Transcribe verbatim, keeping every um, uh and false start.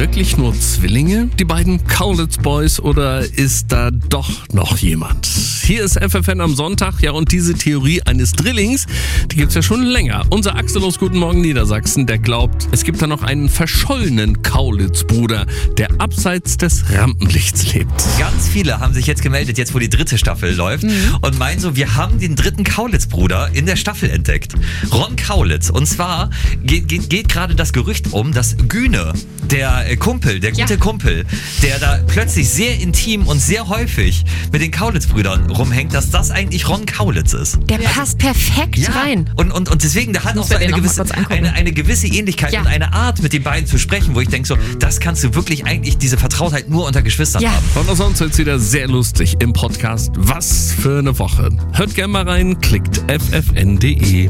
wirklich nur Zwillinge, die beiden Kaulitz Boys, oder ist da doch noch jemand? Hier ist F F N am Sonntag, ja, und diese Theorie eines Drillings, die gibt's ja schon länger. Unser Axel aus Guten Morgen Niedersachsen, der glaubt, es gibt da noch einen verschollenen Kaulitz-Bruder, der abseits des Rampenlichts lebt. Ganz viele haben sich jetzt gemeldet, jetzt wo die dritte Staffel läuft, mhm. und meinen so, wir haben den dritten Kaulitz-Bruder in der Staffel entdeckt. Ron Kaulitz. Und zwar geht, geht, geht gerade das Gerücht um, dass Güne, der Kumpel, der gute ja. Kumpel, der da plötzlich sehr intim und sehr häufig mit den Kaulitz-Brüdern rumhängt, dass das eigentlich Ron Kaulitz ist. Der ja. passt perfekt ja. rein. Und, und, und deswegen, der hat auch so eine gewisse, eine, eine gewisse Ähnlichkeit ja. und eine Art, mit den beiden zu sprechen, wo ich denke so, das kannst du wirklich eigentlich, diese Vertrautheit nur unter Geschwistern ja. haben. Und auch sonst wird's wieder sehr lustig im Podcast. Was für eine Woche. Hört gerne mal rein, klickt f f n punkt d e.